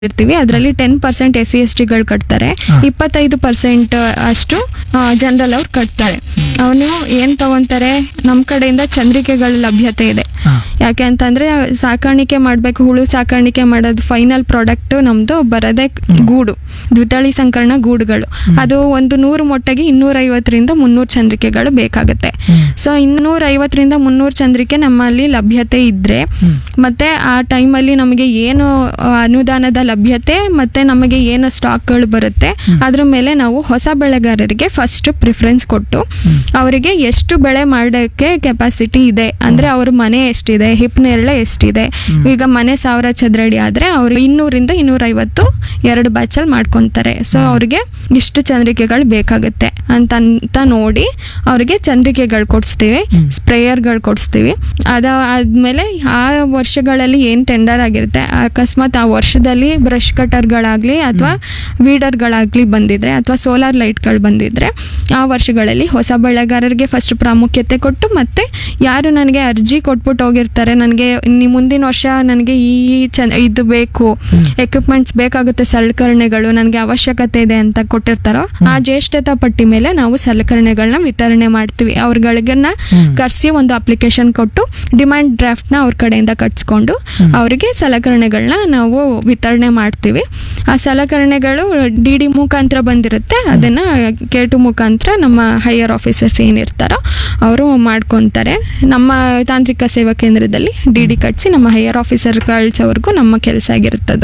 ಇರ್ತೀವಿ. ಅದರಲ್ಲಿ 10% SC/ST ಕಟ್ತಾರೆ, 25% ಅಷ್ಟು ಜನರಲ್ ಅವ್ರು ಕಟ್ತಾರೆ. ಅವನು ಏನ್ ತಗೊಂತಾರೆ, ನಮ್ಮ ಕಡೆಯಿಂದ ಚಂದ್ರಿಕೆಗಳ ಲಭ್ಯತೆ ಇದೆ. ಯಾಕೆ ಅಂತಂದ್ರೆ ಸಾಕಾಣಿಕೆ ಮಾಡ್ಬೇಕು, ಹುಳು ಸಾಕಾಣಿಕೆ ಮಾಡೋದು ಫೈನಲ್ ಪ್ರಾಡಕ್ಟ್ ನಮ್ದು ಬರದೆ ಗೂಡು, ದ್ವಿತಳಿ ಸಂಕರಣ ಗೂಡುಗಳು. ಅದು ಒಂದು 100 ಮೊಟ್ಟೆಗೆ 250ರಿಂದ 300 ಚಂದ್ರಿಕೆಗಳು ಬೇಕಾಗುತ್ತೆ. ಸೊ 250ರಿಂದ 300 ಚಂದ್ರಿಕೆ ನಮ್ಮಲ್ಲಿ ಲಭ್ಯತೆ ಇದ್ರೆ, ಮತ್ತೆ ಆ ಟೈಮಲ್ಲಿ ನಮಗೆ ಏನು ಅನುದಾನದ ಲಭ್ಯತೆ ಮತ್ತೆ ನಮಗೆ ಏನು ಸ್ಟಾಕ್ಗಳು ಬರುತ್ತೆ ಅದ್ರ ಮೇಲೆ ನಾವು ಹೊಸ ಬೆಳೆಗಾರರಿಗೆ ಫಸ್ಟ್ ಪ್ರಿಫರೆನ್ಸ್ ಕೊಟ್ಟು ಅವರಿಗೆ ಎಷ್ಟು ಬೆಳೆ ಮಾಡೋಕ್ಕೆ ಕೆಪಾಸಿಟಿ ಇದೆ, ಅಂದ್ರೆ ಅವ್ರ ಮನೆ ಎಷ್ಟಿದೆ, ಹಿಪ್ ನೇರಳೆ ಎಷ್ಟಿದೆ. ಈಗ ಮನೆ 1000 ಚದರಡಿ ಆದ್ರೆ ಅವ್ರು 200ರಿಂದ 250 2 ಬ್ಯಾಚಲ್ಲಿ ಮಾಡ್ಕೊಂತಾರೆ. ಸೊ ಅವ್ರಿಗೆ ಇಷ್ಟು ಚಂದ್ರಿಕೆಗಳು ಬೇಕಾಗುತ್ತೆ ಅಂತ ನೋಡಿ ಅವ್ರಿಗೆ ಚಂದ್ರಿಕೆಗಳು ಕೊಡಿಸ್ತೀವಿ, ಸ್ಪ್ರೇಯರ್ಗಳು ಕೊಡಿಸ್ತೀವಿ. ಅದಾದ್ಮೇಲೆ ಆ ವರ್ಷಗಳಲ್ಲಿ ಏನ್ ಟೆಂಡರ್ ಆಗಿರುತ್ತೆ, ಅಕಸ್ಮಾತ್ ಆ ವರ್ಷದಲ್ಲಿ ಬ್ರಷ್ ಕಟರ್ಗಳಾಗ್ಲಿ ಅಥವಾ ವೀಡರ್ಗಳಾಗ್ಲಿ ಬಂದಿದ್ರೆ ಅಥವಾ ಸೋಲಾರ್ ಲೈಟ್ಗಳು ಬಂದಿದ್ರೆ ಆ ವರ್ಷಗಳಲ್ಲಿ ಹೊಸ ಬೆಳೆಗಾರರಿಗೆ ಫಸ್ಟ್ ಪ್ರಾಮುಖ್ಯತೆ ಕೊಟ್ಟು, ಮತ್ತೆ ಯಾರು ನನಗೆ ಅರ್ಜಿ ಕೊಟ್ಬಿಟ್ಟು ಹೋಗಿರ್ತಾರೆ, ನನಗೆ ಮುಂದಿನ ವರ್ಷ ನನಗೆ ಇದು ಬೇಕು, ಎಕ್ವಿಪ್ಮೆಂಟ್ಸ್ ಬೇಕಾಗುತ್ತೆ, ಸಲಕರಣೆಗಳು ನನಗೆ ಅವಶ್ಯಕತೆ ಇದೆ ಅಂತ ಕೊಟ್ಟಿರ್ತಾರೋ ಆ ಜ್ಯೇಷ್ಠತಾ ಪಟ್ಟಿ ಮೇಲೆ ನಾವು ಸಲಕರಣೆಗಳನ್ನ ವಿತರಣೆ ಮಾಡ್ತೀವಿ. ಅವ್ರಗಳಿಗನ್ನ ಕರೆಸಿ ಒಂದು ಅಪ್ಲಿಕೇಶನ್ ಕೊಟ್ಟು ಡಿಮ್ಯಾಂಡ್ ಡ್ರಾಫ್ಟ್ನ ಅವ್ರ ಕಡೆಯಿಂದ ಕಟ್ಸ್ಕೊಂಡು ಅವರಿಗೆ ಸಲಕರಣೆಗಳನ್ನ ನಾವು ವಿತರಣೆ ಮಾಡ್ತೀವಿ. ಆ ಸಲಕರಣೆಗಳು DD ಮುಖಾಂತರ ಬಂದಿರುತ್ತೆ, ಅದನ್ನ K2 ಮುಖಾಂತರ ನಮ್ಮ ಹೈಯರ್ ಆಫೀಸರ್ಸ್ ಏನಿರ್ತಾರೋ ಅವರು ಮಾಡ್ಕೊತಾರೆ. ನಮ್ಮ ತಾಂತ್ರಿಕ ಸೇವಾ ಕೇಂದ್ರದಲ್ಲಿ DD ಕಟ್ಸಿ ನಮ್ಮ ಹೈಯರ್ ಆಫೀಸರ್ ಕಳ್ಸೋವರೆಗೂ ನಮ್ಮ ಕೆಲಸ ಆಗಿರುತ್ತದು.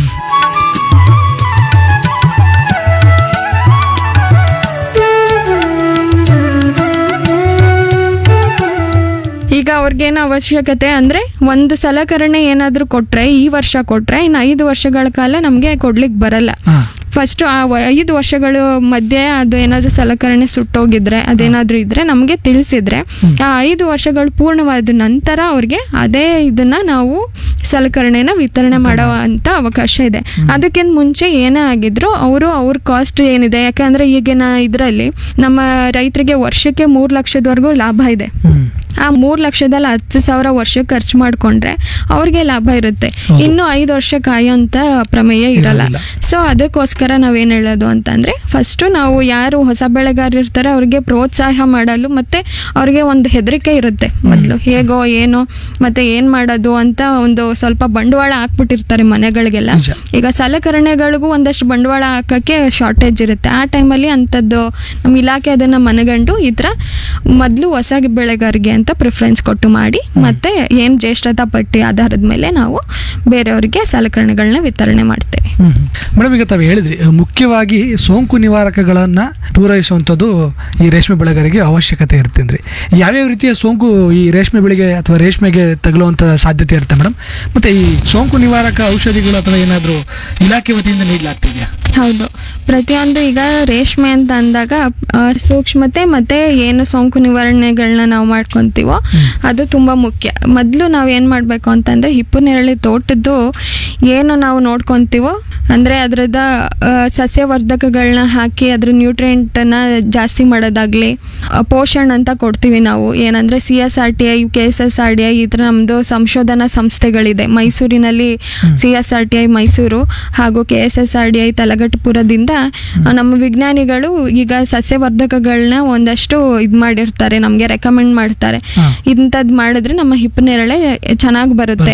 ಈಗ ಅವ್ರಿಗೇನು ಅವಶ್ಯಕತೆ ಅಂದ್ರೆ ಒಂದು ಸಲಕರಣೆ ಏನಾದ್ರೂ ಕೊಟ್ರೆ, ಈ ವರ್ಷ ಕೊಟ್ರೆ ಇನ್ನು 5 ವರ್ಷಗಳ ಕಾಲ ನಮ್ಗೆ ಕೊಡ್ಲಿಕ್ಕೆ ಬರಲ್ಲ. ಫಸ್ಟ್ ಆ 5 ವರ್ಷಗಳ ಮಧ್ಯೆ ಅದು ಏನಾದ್ರೂ ಸಲಕರಣೆ ಸುಟ್ಟೋಗಿದ್ರೆ ಅದೇನಾದ್ರೂ ಇದ್ರೆ ನಮ್ಗೆ ತಿಳಿಸಿದ್ರೆ ಆ 5 ವರ್ಷಗಳು ಪೂರ್ಣವಾದ ನಂತರ ಅವ್ರಿಗೆ ಅದೇ ಇದನ್ನ ನಾವು ಸಲಕರಣೆನ ವಿತರಣೆ ಮಾಡೋ ಅಂತ ಅವಕಾಶ ಇದೆ. ಅದಕ್ಕಿಂತ ಮುಂಚೆ ಏನೇ ಆಗಿದ್ರು ಅವ್ರ ಕಾಸ್ಟ್ ಏನಿದೆ, ಯಾಕಂದ್ರೆ ಈಗಿನ ಇದರಲ್ಲಿ ನಮ್ಮ ರೈತರಿಗೆ ವರ್ಷಕ್ಕೆ 3 ಲಕ್ಷದವರೆಗೂ ಲಾಭ ಇದೆ. ಆ 3 ಲಕ್ಷದಲ್ಲಿ 10,000 ವರ್ಷಕ್ಕೆ ಖರ್ಚು ಮಾಡ್ಕೊಂಡ್ರೆ ಅವ್ರಿಗೆ ಲಾಭ ಇರುತ್ತೆ. ಇನ್ನು 5 ವರ್ಷ ಕಾಯೋಂತ ಪ್ರಮೇಯ ಇರಲ್ಲ. ಸೊ ಅದಕ್ಕೋಸ್ಕರ ನಾವೇನ್ ಹೇಳೋದು ಅಂತಂದ್ರೆ ಫಸ್ಟ್ ನಾವು ಯಾರು ಹೊಸ ಬೆಳೆಗಾರರು ಇರ್ತಾರೆ ಅವ್ರಿಗೆ ಪ್ರೋತ್ಸಾಹ ಮಾಡಲು, ಮತ್ತೆ ಅವ್ರಿಗೆ ಒಂದು ಹೆದರಿಕೆ ಇರುತ್ತೆ ಮೊದಲು, ಹೇಗೋ ಏನೋ ಮತ್ತೆ ಏನ್ ಮಾಡೋದು ಅಂತ ಒಂದು ಸ್ವಲ್ಪ ಬಂಡವಾಳ ಹಾಕ್ಬಿಟ್ಟಿರ್ತಾರೆ ಮನೆಗಳಿಗೆಲ್ಲ. ಈಗ ಸಲಕರಣೆಗಳಿಗೂ ಒಂದಷ್ಟು ಬಂಡವಾಳ ಹಾಕಕ್ಕೆ ಶಾರ್ಟೇಜ್ ಇರುತ್ತೆ. ಆ ಟೈಮಲ್ಲಿ ಅಂಥದ್ದು ನಮ್ಮ ಇಲಾಖೆ ಅದನ್ನ ಮನಗಂಡು ಈ ಥರ ಮೊದಲು ಹೊಸ ಬೆಳೆಗಾರಿಗೆ ಅಂತ ಪ್ರಿಫರೆನ್ಸ್ ಕೊಟ್ಟು ಮಾಡಿ, ಮತ್ತೆ ಏನ್ ಜ್ಯೇಷ್ಠತಾ ಪಟ್ಟಿ ಆಧಾರದ ಮೇಲೆ ನಾವು ಬೇರೆಯವರಿಗೆ ಸಲಕರಣೆಗಳನ್ನ ವಿತರಣೆ ಮಾಡ್ತೇವೆ. ಮೇಡಮ್, ಈಗ ತಾವು ಹೇಳಿದ್ರಿ ಮುಖ್ಯವಾಗಿ ಸೋಂಕು ನಿವಾರಕಗಳನ್ನ ಪೂರೈಸುವಂಥದ್ದು ಈ ರೇಷ್ಮೆ ಬೆಳೆಗಾರರಿಗೆ ಅವಶ್ಯಕತೆ ಇರುತ್ತೆ ಅಂದ್ರೆ, ಯಾವ್ಯಾವ ರೀತಿಯ ಸೋಂಕು ಈ ರೇಷ್ಮೆ ಬೆಳೆಗೆ ಅಥವಾ ರೇಷ್ಮೆಗೆ ತಗುಲುವಂತ ಸಾಧ್ಯತೆ ಇರುತ್ತೆ ಮೇಡಮ್? ಮತ್ತೆ ಈ ಸೋಂಕು ನಿವಾರಕ ಔಷಧಿಗಳು ಅಥವಾ ಏನಾದರೂ ಇಲಾಖೆ ವತಿಯಿಂದ ನೀಡಲಾಗ್ತಿದೆಯಾ? ಹೌದು, ಪ್ರತಿಯೊಂದು ಈಗ ರೇಷ್ಮೆ ಅಂತ ಅಂದಾಗ ಸೂಕ್ಷ್ಮತೆ ಮತ್ತೆ ಏನು ಸೋಂಕು ನಿವಾರಣೆಗಳನ್ನ ನಾವು ಮಾಡ್ಕೊಂತೀವೋ ಅದು ತುಂಬಾ ಮುಖ್ಯ. ಮೊದಲು ನಾವು ಏನ್ ಮಾಡ್ಬೇಕು ಅಂತಂದ್ರೆ ಹಿಪ್ಪು ನೇರಳೆ ತೋಟದ್ದು ಏನು ನಾವು ನೋಡ್ಕೊಂತೀವೋ ಅಂದ್ರೆ ಅದ್ರದ ಸಸ್ಯವರ್ಧಕಗಳನ್ನ ಹಾಕಿ ಅದ್ರ ನ್ಯೂಟ್ರಿಯೆಂಟ್ನ ಜಾಸ್ತಿ ಮಾಡೋದಾಗ್ಲಿ, ಪೋಷಣ್ ಅಂತ ಕೊಡ್ತೀವಿ ನಾವು. ಏನಂದ್ರೆ CSRTI, KSSRDI ಈ ಥರ ನಮ್ದು ಸಂಶೋಧನಾ ಸಂಸ್ಥೆಗಳಿದೆ. ಮೈಸೂರಿನಲ್ಲಿ CSRTI ಮೈಸೂರು ಹಾಗೂ KSSRDI ತಲಗಟ್ಟಪುರದಿಂದ ನಮ್ಮ ವಿಜ್ಞಾನಿಗಳು ಈಗ ಸಸ್ಯವರ್ಧಕಗಳನ್ನ ಒಂದಷ್ಟು ಇದ್ ಮಾಡಿರ್ತಾರೆ, ನಮ್ಗೆ ರೆಕಮೆಂಡ್ ಮಾಡ್ತಾರೆ. ಇಂಥದ್ದು ಮಾಡಿದ್ರೆ ನಮ್ಮ ಹಿಪ್ಪು ನೇರಳೆ ಚೆನ್ನಾಗಿ ಬರುತ್ತೆ,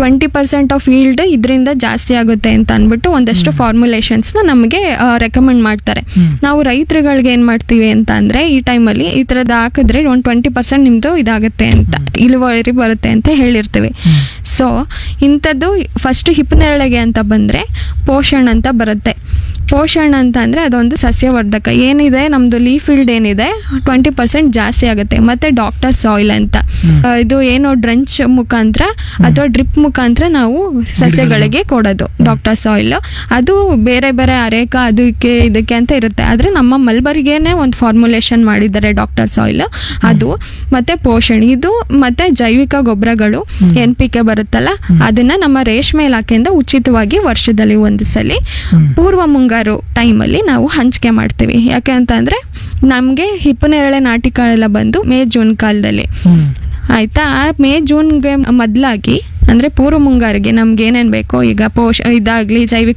20% ಆಫ್ ಈಲ್ಡ್ ಇದರಿಂದ ಜಾಸ್ತಿ ಆಗುತ್ತೆ ಅಂತ ಅಂದ್ಬಿಟ್ಟು ಒಂದಷ್ಟು ಫಾರ್ಮುಲೇಷನ್ಸ್ ನಮಗೆ ರೆಕಮೆಂಡ್ ಮಾಡ್ತಾರೆ. ನಾವು ರೈತರುಗಳಿಗೆ ಏನ್ ಮಾಡ್ತೀವಿ ಅಂತ ಅಂದ್ರೆ ಈ ಟೈಮಲ್ಲಿ ಈ ತರದ್ ಹಾಕಿದ್ರೆ ಒಂದು 20% ನಿಮ್ದು ಇದಾಗುತ್ತೆ ಅಂತ, ಇಳುವರಿ ಬರುತ್ತೆ ಅಂತ ಹೇಳಿರ್ತೀವಿ. ಸೊ ಇಂಥದ್ದು ಫಸ್ಟ್ ಹಿಪ್ಪು ನೇರಳೆಗೆ ಅಂತ ಬಂದ್ರೆ ಪೋಷಣ್ ಅಂತ ಬರುತ್ತೆ. ಪೋಷಣ್ ಅಂತ ಅಂದ್ರೆ ಅದೊಂದು ಸಸ್ಯವರ್ಧಕ ಏನಿದೆ, ನಮ್ದು ಲೀಫ್ ಈಲ್ಡ್ ಏನಿದೆ 20% ಜಾಸ್ತಿ ಆಗುತ್ತೆ. ಮತ್ತೆ ಡಾಕ್ಟರ್ ಸಾಯಿಲ್ ಅಂತ, ಇದು ಏನೋ ಡ್ರಂಚ್ ಮುಖಾಂತರ ಅಥವಾ ಡ್ರಿಪ್ ಮುಖಾಂತರ ನಾವು ಸಸ್ಯಗಳಿಗೆ ಕೊಡೋದು ಡಾಕ್ಟರ್ ಸಾಯಿಲ್. ಅದು ಬೇರೆ ಬೇರೆ ಅರೇಕ ಅದಕ್ಕೆ ಇದಕ್ಕೆ ಅಂತ ಇರುತ್ತೆ. ಆದ್ರೆ ನಮ್ಮ ಮಲ್ಬರಿಗೇನೆ ಒಂದು ಫಾರ್ಮುಲೇಷನ್ ಮಾಡಿದ್ದಾರೆ ಡಾಕ್ಟರ್ ಸಾಯಿಲ್, ಅದು ಮತ್ತೆ ಪೋಷಣ್ ಇದು ಮತ್ತೆ ಜೈವಿಕ ಗೊಬ್ಬರಗಳು NPK ಬರುತ್ತಲ್ಲ ಅದನ್ನ ನಮ್ಮ ರೇಷ್ಮೆ ಇಲಾಖೆಯಿಂದ ಉಚಿತವಾಗಿ ವರ್ಷದಲ್ಲಿ ಒಂದು ಸಲ ಪೂರ್ವ ಮುಂಗಾರು ಟೈಮಲ್ಲಿ ನಾವು ಹಂಚಿಕೆ ಮಾಡ್ತೀವಿ. ಯಾಕೆ ಅಂತ ಅಂದ್ರೆ ನಮ್ಗೆ ಹಿಪ್ಪು ನೇರಳೆ ನಾಟಿ ಕಾಳೆಲ್ಲ ಬಂದು ಮೇ ಜೂನ್ ಕಾಲದಲ್ಲಿ ಆಯ್ತಾ. ಆ ಮೇ ಜೂನ್ಗೆ ಮೊದಲಾಗಿ ಅಂದ್ರೆ ಪೂರ್ವ ಮುಂಗಾರಿಗೆ ನಮ್ಗೆ ಏನೇನ್ ಬೇಕೋ ಈಗ ಇದಾಗ್ಲಿ ಜೈವಿಕ